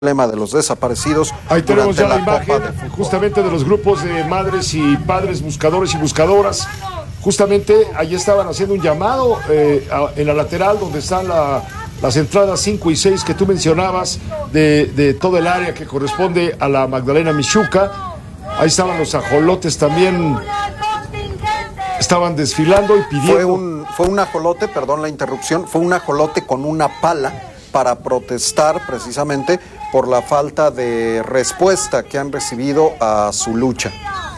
problema de los desaparecidos. Ahí tenemos ya la imagen justamente de los grupos de madres y padres buscadores y buscadoras. Justamente allí estaban haciendo un llamado en la lateral donde están las entradas 5 y 6 que tú mencionabas de todo el área que corresponde a la Magdalena Mixhuca. Ahí estaban los ajolotes también, estaban desfilando y pidiendo. Fue un ajolote, perdón la interrupción, fue un ajolote con una pala para protestar precisamente por la falta de respuesta que han recibido a su lucha.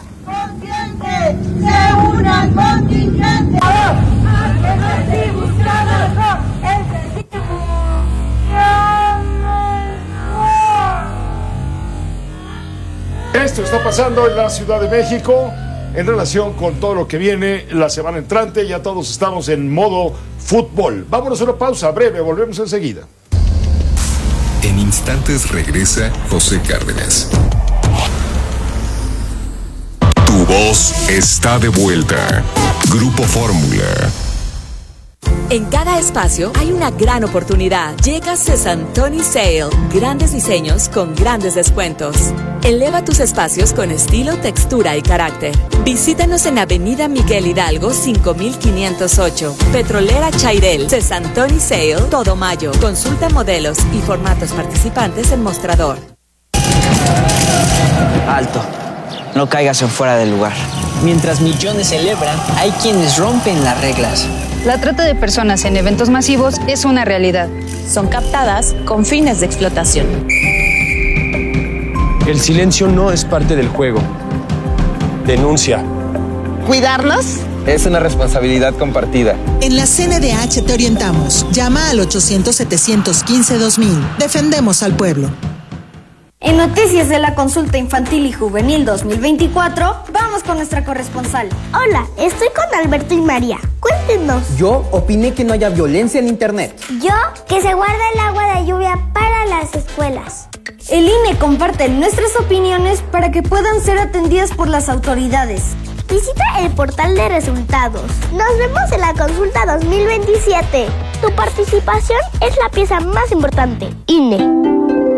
Esto está pasando en la Ciudad de México en relación con todo lo que viene la semana entrante. Ya todos estamos en modo fútbol. Vámonos a una pausa breve, volvemos enseguida. En instantes regresa José Cárdenas. Tu voz está de vuelta. Grupo Fórmula. En cada espacio hay una gran oportunidad. Llega Sesantoni Sale. Grandes diseños con grandes descuentos. Eleva tus espacios con estilo, textura y carácter. Visítanos en Avenida Miguel Hidalgo 5508. Petrolera Chairel. Sesantoni Sale. Todo mayo. Consulta modelos y formatos participantes en mostrador. Alto. No caigas en fuera del lugar. Mientras millones celebran, hay quienes rompen las reglas. La trata de personas en eventos masivos es una realidad. Son captadas con fines de explotación. El silencio no es parte del juego. Denuncia. ¿Cuidarnos? Es una responsabilidad compartida. En la CNDH te orientamos. Llama al 800-715-2000. Defendemos al pueblo. En Noticias de la Consulta Infantil y Juvenil 2024, vamos con nuestra corresponsal. Hola, estoy con Alberto y María. Cuéntenos. Yo opiné que no haya violencia en internet. Yo, que se guarda el agua de lluvia para las escuelas. El INE comparte nuestras opiniones para que puedan ser atendidas por las autoridades. Visita el portal de resultados. Nos vemos en la consulta 2027. Tu participación es la pieza más importante. INE.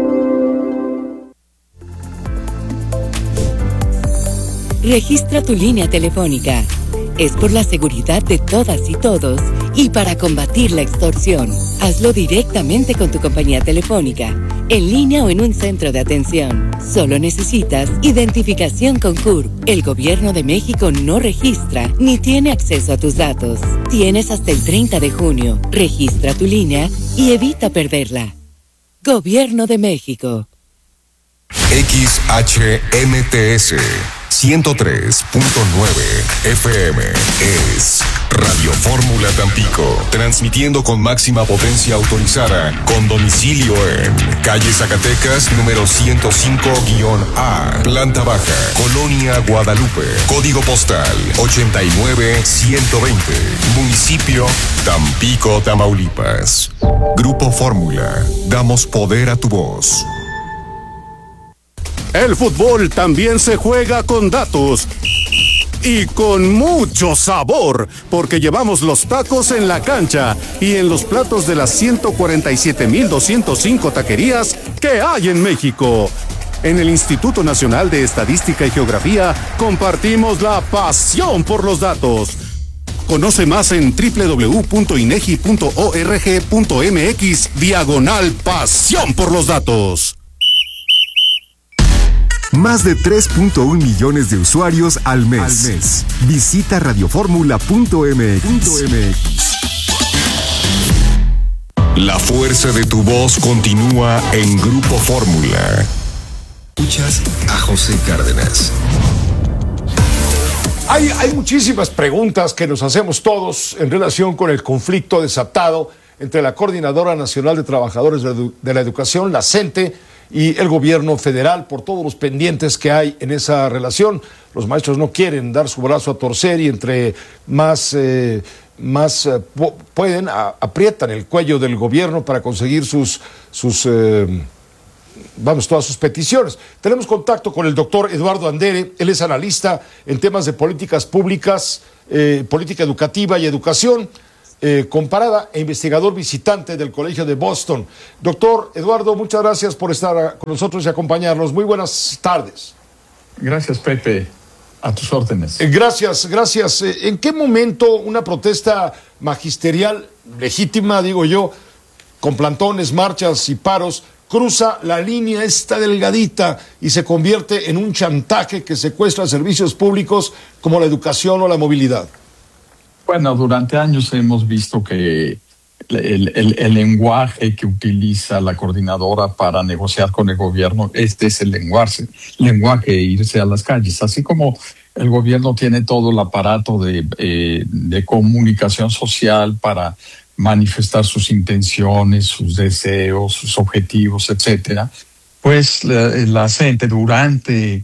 Registra tu línea telefónica. Es por la seguridad de todas y todos y para combatir la extorsión. Hazlo directamente con tu compañía telefónica, en línea o en un centro de atención. Solo necesitas identificación con CURP. El Gobierno de México no registra ni tiene acceso a tus datos. Tienes hasta el 30 de junio. Registra tu línea y evita perderla. Gobierno de México. XHMTS 103.9 FM es Radio Fórmula Tampico, transmitiendo con máxima potencia autorizada, con domicilio en calle Zacatecas, número 105-A, planta baja, Colonia Guadalupe, código postal 89120, municipio Tampico, Tamaulipas. Grupo Fórmula, damos poder a tu voz. El fútbol también se juega con datos y con mucho sabor, porque llevamos los tacos en la cancha y en los platos de las 147,205 taquerías que hay en México. En el Instituto Nacional de Estadística y Geografía compartimos la pasión por los datos. Conoce más en www.inegi.org.mx/pasión por los datos. Más de 3.1 millones de usuarios al mes. Visita radioformula.mx. La fuerza de tu voz continúa en Grupo Fórmula. Escuchas a José Cárdenas. Hay muchísimas preguntas que nos hacemos todos en relación con el conflicto desatado entre la Coordinadora Nacional de Trabajadores de la Educación, la CENTE, y el gobierno federal por todos los pendientes que hay en esa relación. Los maestros no quieren dar su brazo a torcer y entre más pueden, aprietan el cuello del gobierno para conseguir todas sus peticiones. Tenemos contacto con el doctor Eduardo Andere, él es analista en temas de políticas públicas, política educativa y educación. comparada e investigador visitante del Colegio de Boston. Doctor Eduardo, muchas gracias por estar con nosotros y acompañarnos. Muy buenas tardes. Gracias, Pepe. A tus órdenes. Gracias. ¿En qué momento una protesta magisterial, legítima, digo yo, con plantones, marchas y paros, cruza la línea esta delgadita y se convierte en un chantaje que secuestra servicios públicos como la educación o la movilidad? Bueno, durante años hemos visto que el lenguaje que utiliza la coordinadora para negociar con el gobierno, este es el lenguaje de irse a las calles, así como el gobierno tiene todo el aparato de comunicación social para manifestar sus intenciones, sus deseos, sus objetivos, etcétera. Pues la gente durante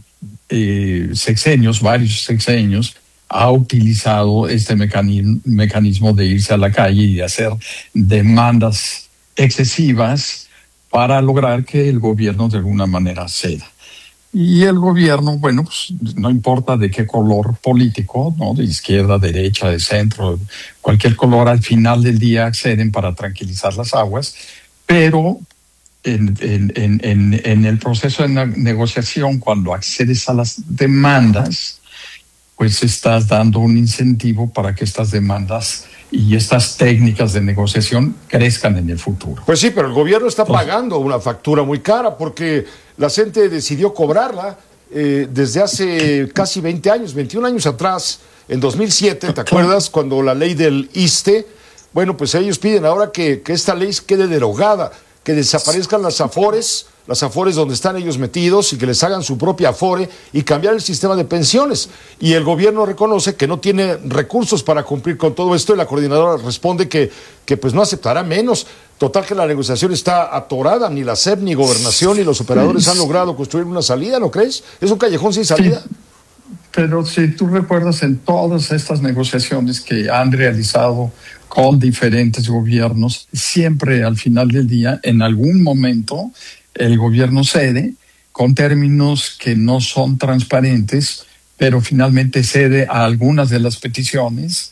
varios sexenios, ha utilizado este mecanismo de irse a la calle y de hacer demandas excesivas para lograr que el gobierno de alguna manera ceda. Y el gobierno, bueno, pues no importa de qué color político, ¿no? De izquierda, derecha, de centro, cualquier color, al final del día acceden para tranquilizar las aguas, pero en el proceso de negociación, cuando accedes a las demandas, pues estás dando un incentivo para que estas demandas y estas técnicas de negociación crezcan en el futuro. Pues sí, pero el gobierno está pagando una factura muy cara porque la gente decidió cobrarla desde hace casi 20 años, 21 años atrás, en 2007, ¿te acuerdas? Cuando la ley del ISSSTE, bueno, pues ellos piden ahora que esta ley quede derogada, que desaparezcan las afores donde están ellos metidos y que les hagan su propia afore y cambiar el sistema de pensiones. Y el gobierno reconoce que no tiene recursos para cumplir con todo esto y la coordinadora responde que pues no aceptará menos. Total que la negociación está atorada, ni la SEP, ni Gobernación, ni los operadores han logrado construir una salida, ¿no crees? Es un callejón sin salida. Sí. Pero si tú recuerdas, en todas estas negociaciones que han realizado con diferentes gobiernos, siempre al final del día, en algún momento, el gobierno cede con términos que no son transparentes, pero finalmente cede a algunas de las peticiones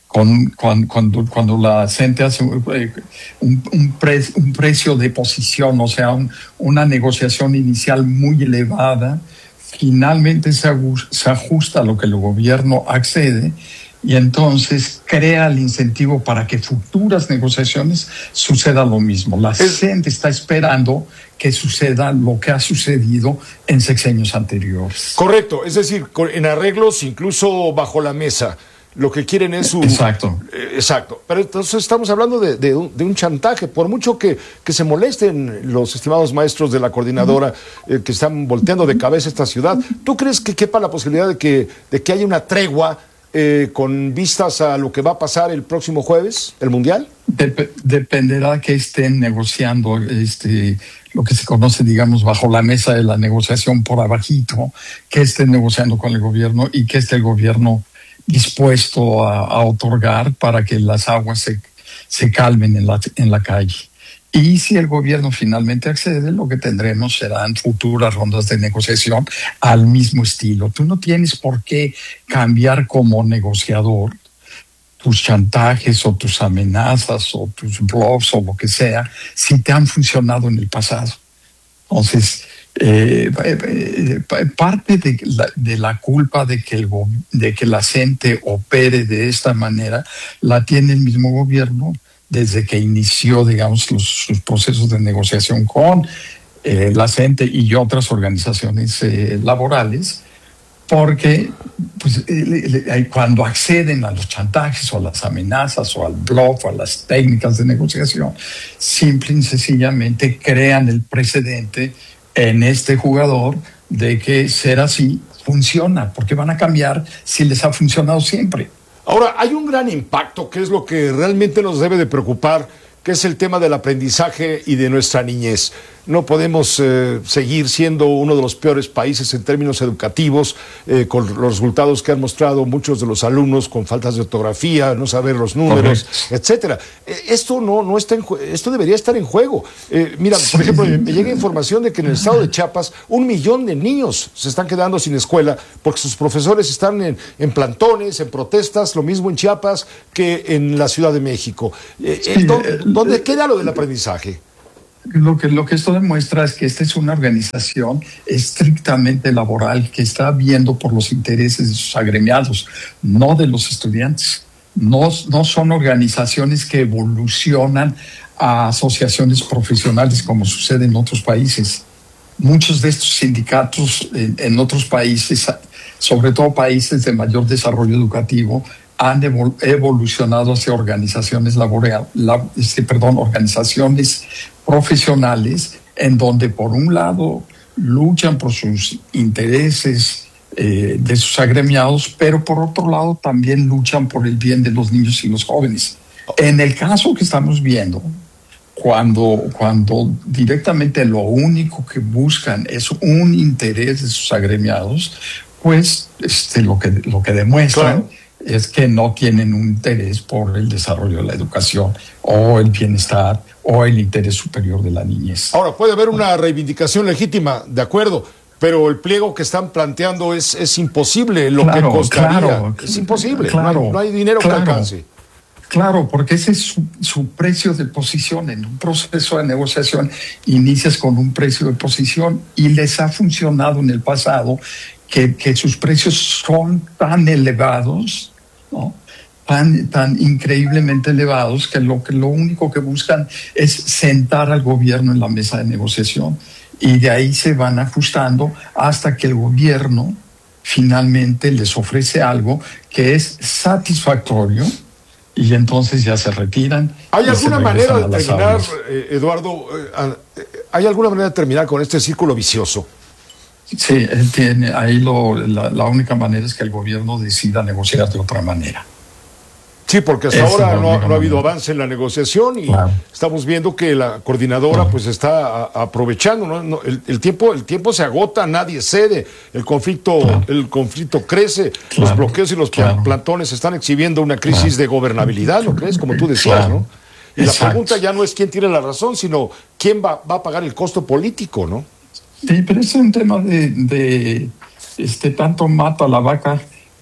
cuando la gente hace un precio de posición, o sea, una negociación inicial muy elevada. Finalmente se ajusta a lo que el gobierno accede y entonces crea el incentivo para que futuras negociaciones suceda lo mismo. La gente está esperando que suceda lo que ha sucedido en sexenios anteriores. Correcto, es decir, en arreglos incluso bajo la mesa. Lo que quieren es Exacto. Exacto. Pero entonces estamos hablando de un chantaje. Por mucho que se molesten los estimados maestros de la coordinadora que están volteando de cabeza esta ciudad, ¿tú crees que quepa la posibilidad de que haya una tregua con vistas a lo que va a pasar el próximo jueves, el Mundial? Dependerá que estén negociando lo que se conoce, digamos, bajo la mesa de la negociación por abajito, que estén negociando con el gobierno y que esté el gobierno dispuesto a otorgar para que las aguas se calmen en la calle. Y si el gobierno finalmente accede, lo que tendremos serán futuras rondas de negociación al mismo estilo. Tú no tienes por qué cambiar como negociador tus chantajes o tus amenazas o tus bluffs o lo que sea si te han funcionado en el pasado. Entonces, parte de la culpa de que la gente opere de esta manera la tiene el mismo gobierno desde que inició, digamos, sus procesos de negociación con la gente y otras organizaciones laborales, porque pues, cuando acceden a los chantajes o a las amenazas o al bluff o a las técnicas de negociación, simple y sencillamente crean el precedente en este jugador de que ser así funciona, porque van a cambiar si les ha funcionado siempre. Ahora, hay un gran impacto, que es lo que realmente nos debe de preocupar, que es el tema del aprendizaje y de nuestra niñez. no podemos seguir siendo uno de los peores países en términos educativos, con los resultados que han mostrado muchos de los alumnos con faltas de ortografía, no saber los números, etcétera. Esto no está esto debería estar en juego. Mira, por ejemplo, me llega información de que en el estado de Chiapas 1 millón de niños se están quedando sin escuela porque sus profesores están en plantones, en protestas, lo mismo en Chiapas que en la Ciudad de México. ¿Dónde queda lo del aprendizaje? Lo que esto demuestra es que esta es una organización estrictamente laboral que está viendo por los intereses de sus agremiados, no de los estudiantes. No son organizaciones que evolucionan a asociaciones profesionales como sucede en otros países. Muchos de estos sindicatos en otros países, sobre todo países de mayor desarrollo educativo, han evolucionado hacia organizaciones organizaciones profesionales en donde por un lado luchan por sus intereses de sus agremiados, pero por otro lado también luchan por el bien de los niños y los jóvenes. En el caso que estamos viendo, cuando directamente lo único que buscan es un interés de sus agremiados, pues lo que demuestran es que no tienen un interés por el desarrollo de la educación o el bienestar o el interés superior de la niñez. Ahora, puede haber una reivindicación legítima, de acuerdo, pero el pliego que están planteando es imposible lo que costaría. Es imposible, no hay dinero que alcance. Claro, porque ese es su precio de posición. En un proceso de negociación inicias con un precio de posición y les ha funcionado en el pasado que sus precios son tan elevados, ¿no? Tan increíblemente elevados que lo único que buscan es sentar al gobierno en la mesa de negociación y de ahí se van ajustando hasta que el gobierno finalmente les ofrece algo que es satisfactorio y entonces ya se retiran. ¿Hay alguna manera de terminar, Eduardo, hay alguna manera de terminar con este círculo vicioso? Sí, tiene ahí la única manera es que el gobierno decida negociar de otra manera. Sí, porque hasta ahora no ha habido avance en la negociación y estamos viendo que la coordinadora pues está aprovechando, ¿no? El tiempo se agota, nadie cede, el conflicto crece, los bloqueos y los plantones están exhibiendo una crisis de gobernabilidad, ¿no crees? Como tú decías, ¿no? Y la pregunta ya no es quién tiene la razón, sino quién va a pagar el costo político, ¿no? Sí, pero es un tema de tanto mata la vaca,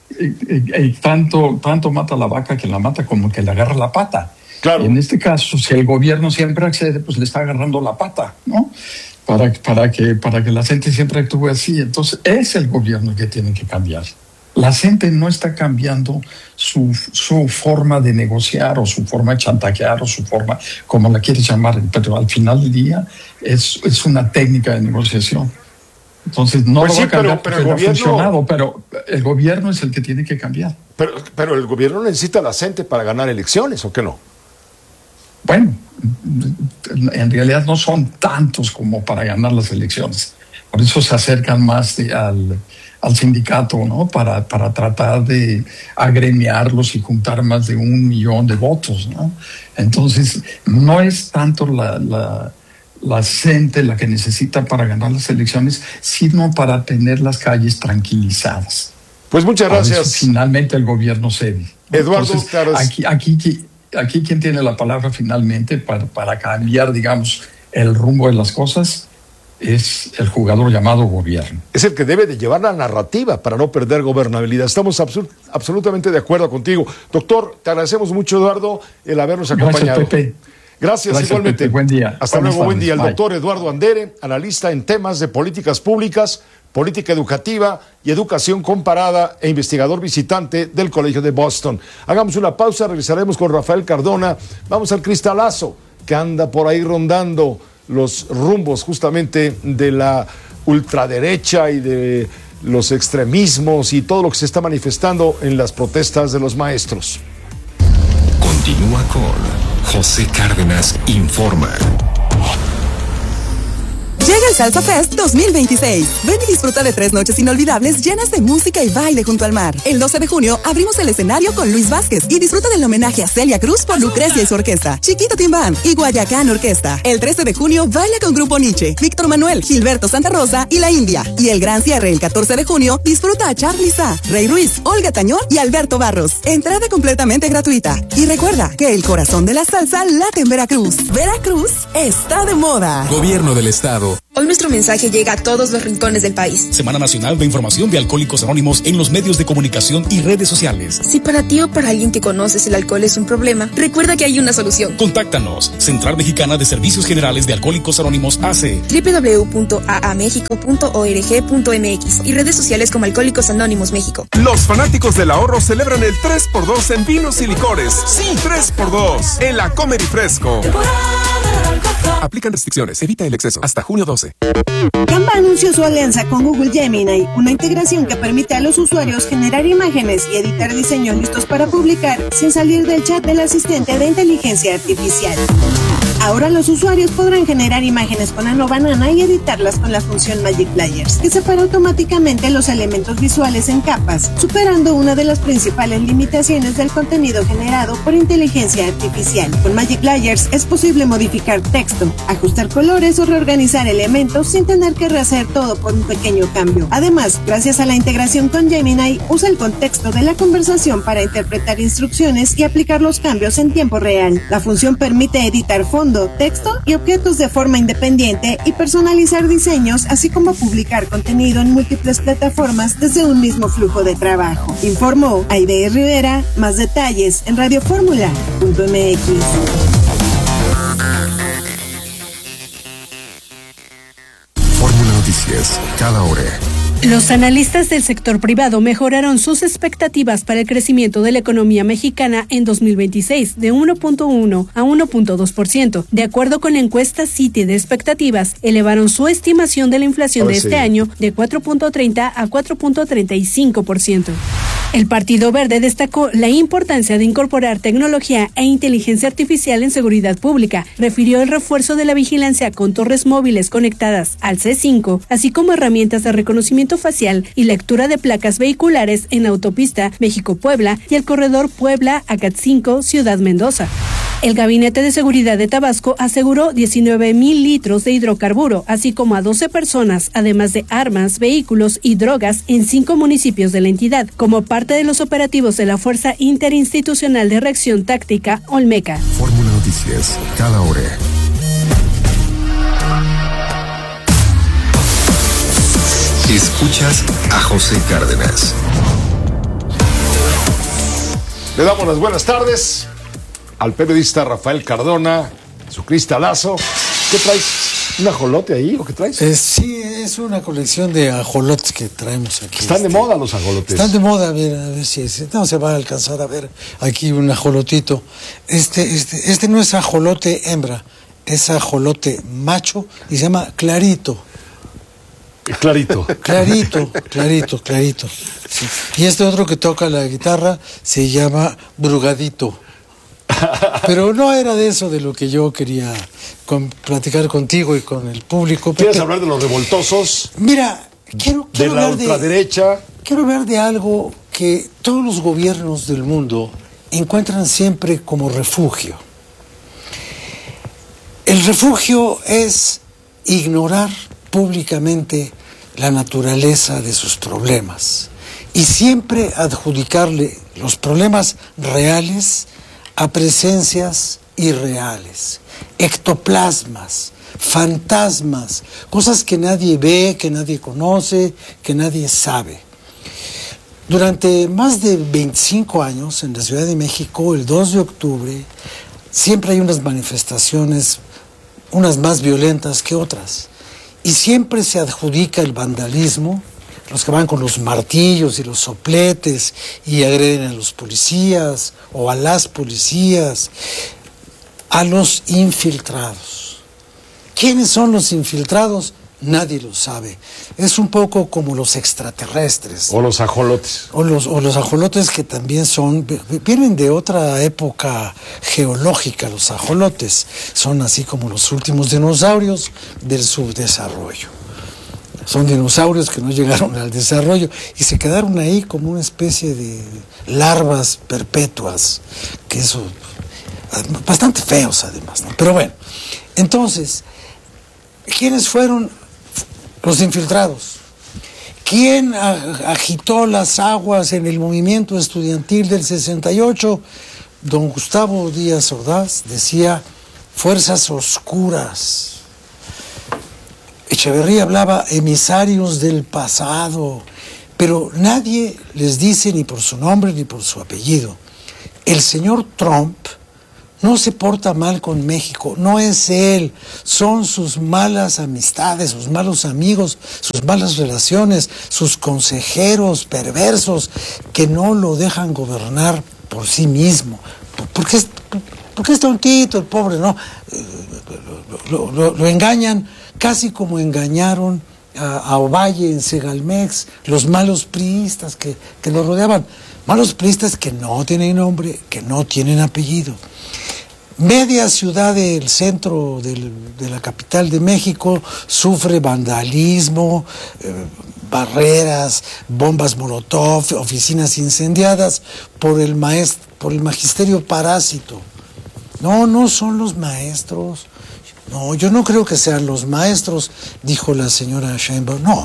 tanto mata la vaca que la mata como que le agarra la pata. Claro. Y en este caso, si el gobierno siempre accede, pues le está agarrando la pata, ¿no? Para que la gente siempre actúe así. Entonces, es el gobierno que tiene que cambiar. La gente no está cambiando su forma de negociar o su forma de chantajear o su forma, como la quieres llamar, pero al final del día es una técnica de negociación. Entonces no lo va a cambiar, pero el gobierno ha funcionado, pero el gobierno es el que tiene que cambiar. Pero el gobierno necesita a la gente para ganar elecciones, ¿o qué no? Bueno, en realidad no son tantos como para ganar las elecciones. Por eso se acercan más al sindicato, ¿no? Para tratar de agremiarlos y juntar más de 1 millón de votos, ¿no? Entonces, no es tanto la gente la que necesita para ganar las elecciones, sino para tener las calles tranquilizadas. Pues muchas gracias. Por eso, finalmente el gobierno cede. Eduardo, entonces, aquí quien tiene la palabra finalmente para cambiar, digamos, el rumbo de las cosas es el jugador llamado gobierno. Es el que debe de llevar la narrativa para no perder gobernabilidad. Estamos absolutamente de acuerdo contigo. Doctor, te agradecemos mucho, Eduardo, el habernos acompañado. Gracias, Pepe. Gracias igualmente. Pepe. Buen día. Hasta luego, buen día. El doctor Eduardo Andere, analista en temas de políticas públicas, política educativa y educación comparada e investigador visitante del Colegio de Boston. Hagamos una pausa, regresaremos con Rafael Cardona. Vamos al cristalazo que anda por ahí rondando los rumbos justamente de la ultraderecha y de los extremismos y todo lo que se está manifestando en las protestas de los maestros. Continúa con José Cárdenas Informa. Llega el Salsa Fest 2026. Ven y disfruta de 3 noches inolvidables llenas de música y baile junto al mar. El 12 de junio abrimos el escenario con Luis Vázquez y disfruta del homenaje a Celia Cruz por Lucrecia y su orquesta, Chiquito Tim Band y Guayacán Orquesta. El 13 de junio baila con Grupo Nietzsche, Víctor Manuel, Gilberto Santa Rosa y La India. Y el gran cierre el 14 de junio disfruta a Charly Sa, Rey Ruiz, Olga Tañón y Alberto Barros. Entrada completamente gratuita. Y recuerda que el corazón de la salsa late en Veracruz. Veracruz está de moda. Gobierno del Estado. Hoy nuestro mensaje llega a todos los rincones del país. Semana Nacional de Información de Alcohólicos Anónimos en los medios de comunicación y redes sociales. Si para ti o para alguien que conoces el alcohol es un problema, recuerda que hay una solución. Contáctanos. Central Mexicana de Servicios Generales de Alcohólicos Anónimos AC. www.aamexico.org.mx y redes sociales como Alcohólicos Anónimos México. Los fanáticos del ahorro celebran el 3x2 en vinos y licores. Sí, 3x2 en la Comer y Fresco. Aplican restricciones. Evita el exceso. Hasta junio 12. Canva anunció su alianza con Google Gemini, una integración que permite a los usuarios generar imágenes y editar diseños listos para publicar sin salir del chat del asistente de inteligencia artificial. Ahora los usuarios podrán generar imágenes con Ano Banana y editarlas con la función Magic Layers, que separa automáticamente los elementos visuales en capas, superando una de las principales limitaciones del contenido generado por inteligencia artificial. Con Magic Layers es posible modificar texto, ajustar colores o reorganizar elementos sin tener que rehacer todo por un pequeño cambio. Además, gracias a la integración con Gemini, usa el contexto de la conversación para interpretar instrucciones y aplicar los cambios en tiempo real. La función permite editar fondo, texto y objetos de forma independiente y personalizar diseños, así como publicar contenido en múltiples plataformas desde un mismo flujo de trabajo. Informó Aide Rivera. Más detalles en radioformula.mx. Fórmula Noticias, cada hora. Los analistas del sector privado mejoraron sus expectativas para el crecimiento de la economía mexicana en 2026 de 1.1 a 1.2%. De acuerdo con la encuesta Citi de expectativas, elevaron su estimación de la inflación de este año de 4.30 a 4.35%. El Partido Verde destacó la importancia de incorporar tecnología e inteligencia artificial en seguridad pública. Refirió el refuerzo de la vigilancia con torres móviles conectadas al C5, así como herramientas de reconocimiento facial y lectura de placas vehiculares en la autopista México-Puebla y el corredor Puebla-Acatzinco, Ciudad Mendoza. El Gabinete de Seguridad de Tabasco aseguró 19,000 litros de hidrocarburo, así como a 12 personas, además de armas, vehículos y drogas en 5 municipios de la entidad, como parte de los operativos de la Fuerza Interinstitucional de Reacción Táctica, Olmeca. Fórmula Noticias, cada hora. Escuchas a José Cárdenas. Le damos las buenas tardes al periodista Rafael Cardona, su cristalazo. ¿Qué traes? ¿Un ajolote ahí o qué traes? Sí, es una colección de ajolotes que traemos aquí. Están de moda los ajolotes. Están de moda, a ver si no se va a alcanzar a ver aquí un ajolotito. Este no es ajolote hembra, es ajolote macho y se llama Clarito. Clarito. Clarito. Sí. Y este otro que toca la guitarra se llama Brugadito. Pero no era de eso de lo que yo quería platicar contigo y con el público. ¿Quieres hablar de los revoltosos? Mira, quiero de la ultraderecha. Quiero hablar de algo que todos los gobiernos del mundo encuentran siempre como refugio. El refugio es ignorar públicamente la naturaleza de sus problemas y siempre adjudicarle los problemas reales a presencias irreales, ectoplasmas, fantasmas, cosas que nadie ve, que nadie conoce, que nadie sabe. Durante más de 25 años en la Ciudad de México, el 2 de octubre, siempre hay unas manifestaciones, unas más violentas que otras. Y siempre se adjudica el vandalismo, los que van con los martillos y los sopletes y agreden a los policías o a las policías, a los infiltrados. ¿Quiénes son los infiltrados? nadie lo sabe. Es un poco como los extraterrestres. O los ajolotes. O los ajolotes, que también vienen de otra época geológica. Los ajolotes son así como los últimos dinosaurios del subdesarrollo. Son dinosaurios que no llegaron al desarrollo y se quedaron ahí como una especie de larvas perpetuas, que eso, bastante feos además, ¿no? Pero bueno, entonces, ¿quiénes fueron los infiltrados? ¿Quién agitó las aguas en el movimiento estudiantil del 68? Don Gustavo Díaz Ordaz decía fuerzas oscuras. Echeverría hablaba emisarios del pasado, pero nadie les dice ni por su nombre ni por su apellido. El señor Trump no se porta mal con México, no es él, son sus malas amistades, sus malos amigos, sus malas relaciones, sus consejeros perversos que no lo dejan gobernar por sí mismo. Porque es tontito el pobre, ¿no? Lo engañan casi como engañaron a Ovalle en Segalmex, los malos priistas que lo rodeaban. Malos priistas que no tienen nombre, que no tienen apellido. Media ciudad del centro de la capital de México sufre vandalismo, barreras, bombas molotov, oficinas incendiadas por el magisterio parásito. No son los maestros. No, yo no creo que sean los maestros, dijo la señora Sheinbaum. No,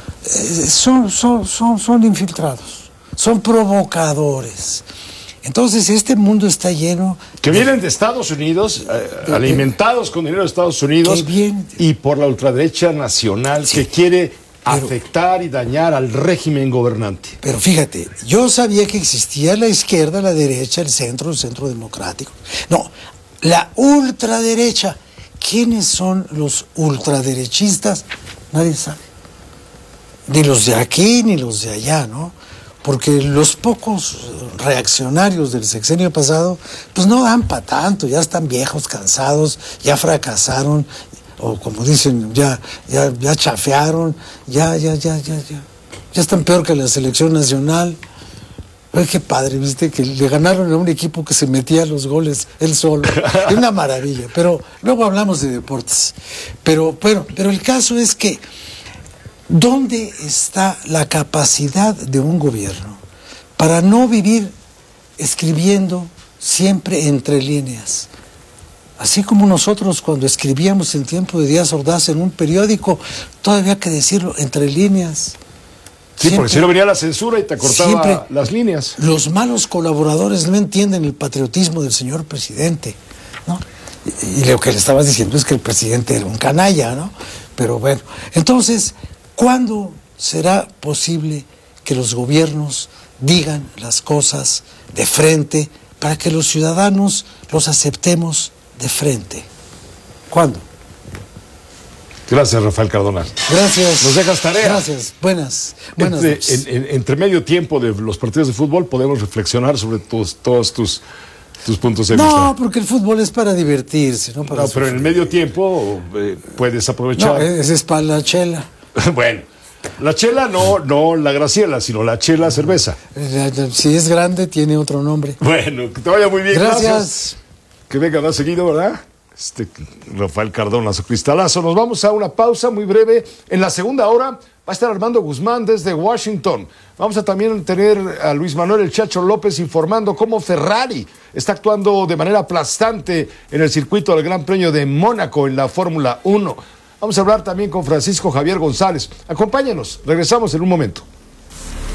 son infiltrados, son provocadores. Entonces este mundo está lleno... Que vienen de Estados Unidos, alimentados con dinero de Estados Unidos, y por la ultraderecha nacional, sí, que quiere afectar y dañar al régimen gobernante. Pero fíjate, yo sabía que existía la izquierda, la derecha, el centro democrático. No, la ultraderecha. ¿Quiénes son los ultraderechistas? Nadie sabe. Ni los de aquí ni los de allá, ¿no? Porque los pocos reaccionarios del sexenio pasado, pues no dan para tanto, ya están viejos, cansados, ya fracasaron, o como dicen, ya chafearon, ya están peor que la selección nacional. Ay, qué padre, viste, que le ganaron a un equipo que se metía los goles él solo. Es una maravilla, pero luego hablamos de deportes. Pero el caso es que, ¿dónde está la capacidad de un gobierno para no vivir escribiendo siempre entre líneas? Así como nosotros cuando escribíamos en tiempo de Díaz Ordaz en un periódico, todavía hay que decirlo entre líneas. Sí, siempre, porque si no venía la censura y te cortaba las líneas. Los malos colaboradores no entienden el patriotismo del señor presidente, ¿no? Y lo que le estabas diciendo es que el presidente era un canalla, ¿no? Pero bueno, entonces, ¿cuándo será posible que los gobiernos digan las cosas de frente para que los ciudadanos los aceptemos de frente? ¿Cuándo? Gracias, Rafael Cardona. Gracias. Nos dejas tarea. Gracias. Buenas noches. Entre medio tiempo de los partidos de fútbol podemos reflexionar sobre todos tus puntos de vista. No, porque el fútbol es para divertirse, no para pero en el medio tiempo puedes aprovechar. No, ese es para la chela. Bueno, la chela no la Graciela, sino la chela cerveza. Si es grande, tiene otro nombre. Bueno, que te vaya muy bien. Gracias. Que venga más seguido, ¿verdad? Rafael Cardona, su cristalazo. Nos vamos a una pausa muy breve. En la segunda hora va a estar Armando Guzmán desde Washington. Vamos a también tener a Luis Manuel El Chacho López informando cómo Ferrari está actuando de manera aplastante en el circuito del Gran Premio de Mónaco en la Fórmula 1. Vamos a hablar también con Francisco Javier González. Acompáñenos, regresamos en un momento.